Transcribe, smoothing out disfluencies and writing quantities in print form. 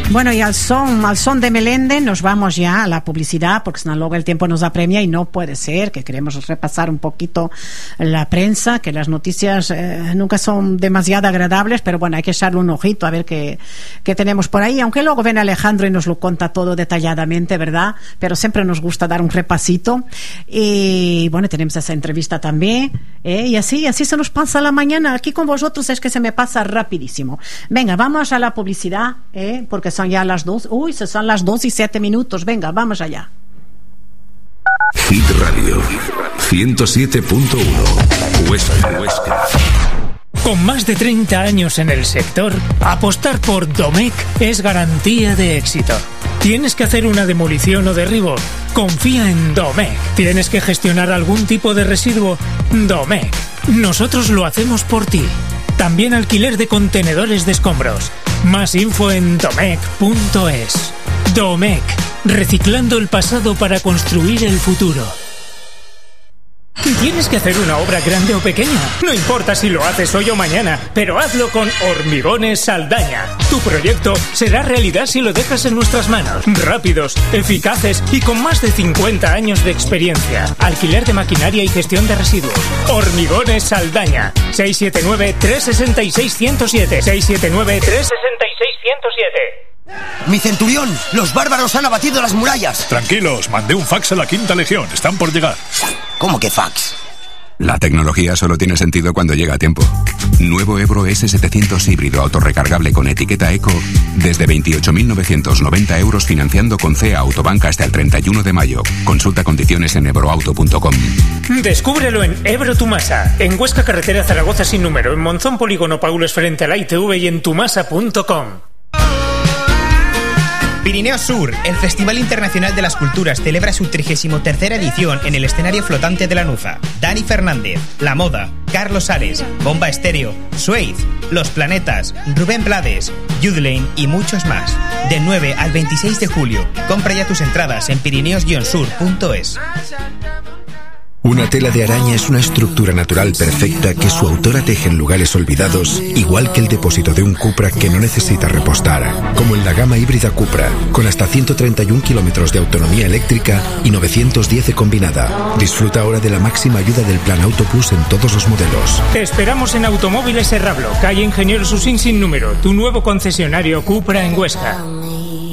Bueno, y al son de Melende nos vamos ya a la publicidad, porque si no luego el tiempo nos apremia y no puede ser, que queremos repasar un poquito la prensa, que las noticias nunca son demasiado agradables, pero bueno, hay que echarle un ojito a ver qué tenemos por ahí, aunque luego ven Alejandro y nos lo cuenta todo detalladamente, ¿verdad? Pero siempre nos gusta dar un repasito. Y bueno, tenemos esa entrevista también, y así se nos pasa la mañana. Aquí con vosotros es que se me pasa rapidísimo. Venga, vamos a la publicidad, porque son ya las 2. Uy, son las 2:07. Venga, vamos allá. Hit Radio 107.1 Huesca. Con más de 30 años en el sector, apostar por Domecq es garantía de éxito. ¿Tienes que hacer una demolición o derribo? Confía en Domecq. ¿Tienes que gestionar algún tipo de residuo? Domecq. Nosotros lo hacemos por ti. También alquiler de contenedores de escombros. Más info en domecq.es. Domecq, reciclando el pasado para construir el futuro. ¿Tienes que hacer una obra grande o pequeña? No importa si lo haces hoy o mañana, pero hazlo con Hormigones Saldaña. Tu proyecto será realidad si lo dejas en nuestras manos. Rápidos, eficaces y con más de 50 años de experiencia. Alquiler de maquinaria y gestión de residuos. Hormigones Saldaña. 679-366-107. 679-366-107. ¡Mi centurión! ¡Los bárbaros han abatido las murallas! Tranquilos, mandé un fax a la Quinta Legión. Están por llegar. ¿Cómo que fax? La tecnología solo tiene sentido cuando llega a tiempo. Nuevo Ebro S700 híbrido autorrecargable con etiqueta Eco desde 28.990 euros financiando con CEA Autobank hasta el 31 de mayo. Consulta condiciones en ebroauto.com. Descúbrelo en Ebro Tumasa, en Huesca Carretera Zaragoza sin número, en Monzón Polígono Paules frente a la ITV y en tumasa.com. Pirineos Sur, el Festival Internacional de las Culturas, celebra su 33ª edición en el escenario flotante de Lanuza. Dani Fernández, La Moda, Carlos Ares, Bomba Estéreo, Suede, Los Planetas, Rubén Blades, Yudlein y muchos más. Del 9 al 26 de julio. Compra ya tus entradas en pirineos-sur.es. Una tela de araña es una estructura natural perfecta que su autora teje en lugares olvidados, igual que el depósito de un Cupra que no necesita repostar. Como en la gama híbrida Cupra, con hasta 131 kilómetros de autonomía eléctrica y 910 combinada. Disfruta ahora de la máxima ayuda del Plan Auto Plus en todos los modelos. Te esperamos en Automóviles Serrablo, calle Ingeniero Susín sin número, tu nuevo concesionario Cupra en Huesca.